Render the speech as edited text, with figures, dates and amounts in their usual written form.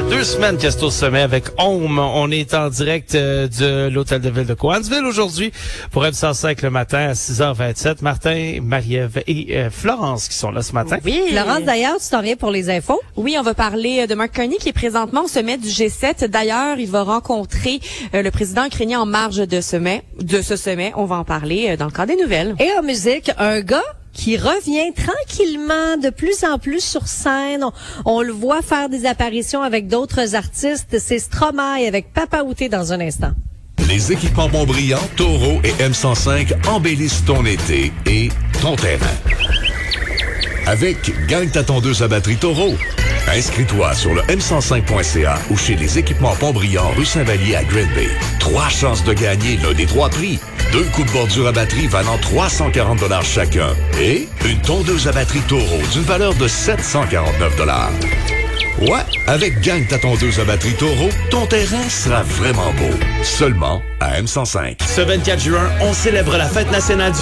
2 semaines que c'est au sommet avec Home. On est en direct de l'hôtel de ville de Cowansville aujourd'hui pour M105 le matin à 6h27. Martin, Marie-Ève et Florence qui sont là ce matin. Oui. Florence, d'ailleurs, tu t'en viens pour les infos? Oui, on va parler de Mark Carney qui est présentement au sommet du G7. D'ailleurs, il va rencontrer le président ukrainien en marge de ce sommet. On va en parler dans le cadre des nouvelles. Et en musique, un gars qui revient tranquillement de plus en plus sur scène. On le voit faire des apparitions avec d'autres artistes. C'est Stromae avec Papa Outé dans un instant. Les équipements Montbriand, Taureau et M105 embellissent ton été et ton terrain. Avec Gagne ta tondeuse à batterie Taureau. Inscris-toi sur le M105.ca ou chez les équipements Montbriand, rue Saint-Vallier à Green Bay. 3 chances de gagner l'un des 3 prix. 2 coups de bordure à batterie valant 340 $ chacun. Et une tondeuse à batterie Taureau d'une valeur de 749 $. Ouais, avec Gagne ta tondeuse à batterie Taureau, ton terrain sera vraiment beau. Seulement à M105. Ce 24 juin, on célèbre la fête nationale du